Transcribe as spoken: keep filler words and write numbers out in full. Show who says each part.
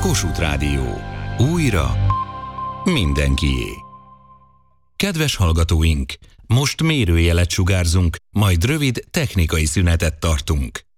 Speaker 1: Kossuth Rádió. Újra mindenkié. Kedves hallgatóink, most mérőjelet sugárzunk, majd rövid technikai szünetet tartunk.